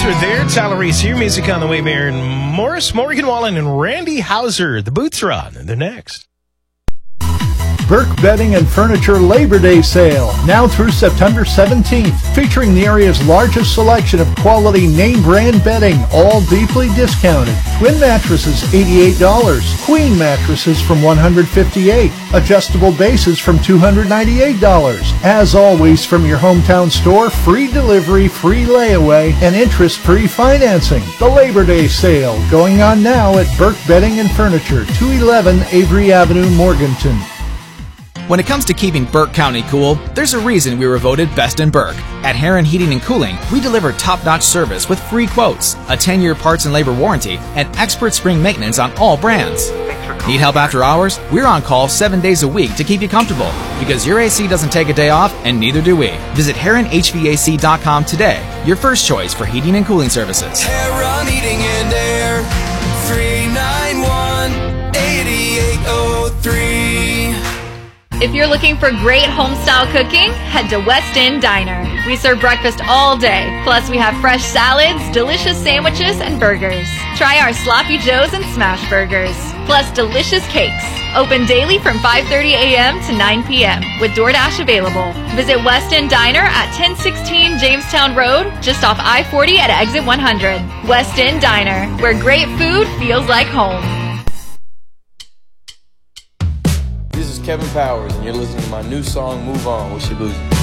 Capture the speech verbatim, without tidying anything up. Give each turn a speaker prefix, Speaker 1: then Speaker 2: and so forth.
Speaker 1: are there. Tyler Reese here. Music on the way. Baron Morris, Morgan Wallen, and Randy Hauser. The Boots are on. They're next.
Speaker 2: Burke Bedding and Furniture Labor Day Sale, now through September seventeenth, featuring the area's largest selection of quality name brand bedding, all deeply discounted. Twin mattresses, eighty-eight dollars. Queen mattresses from one hundred fifty-eight dollars. Adjustable bases from two hundred ninety-eight dollars. As always, from your hometown store, free delivery, free layaway, and interest-free financing. The Labor Day Sale, going on now at Burke Bedding and Furniture, two eleven Avery Avenue, Morganton.
Speaker 3: When it comes to keeping Burke County cool, there's a reason we were voted Best in Burke. At Heron Heating and Cooling, we deliver top-notch service with free quotes, a ten-year parts and labor warranty, and expert spring maintenance on all brands. Need help after hours? We're on call seven days a week to keep you comfortable, because your A C doesn't take a day off, and neither do we. Visit Heron H V A C dot com today, your first choice for heating and cooling services.
Speaker 4: Heron Heating and Air, three nine one, eight eight zero three.
Speaker 5: If you're looking for great home-style cooking, head to West End Diner. We serve breakfast all day, plus we have fresh salads, delicious sandwiches, and burgers. Try our Sloppy Joes and Smash Burgers, plus delicious cakes. Open daily from five thirty a.m. to nine p.m. with DoorDash available. Visit West End Diner at ten sixteen Jamestown Road, just off I forty at exit one hundred. West End Diner, where great food feels like home.
Speaker 6: This is Kevin Powers, and you're listening to my new song, Move On with Shabuzi.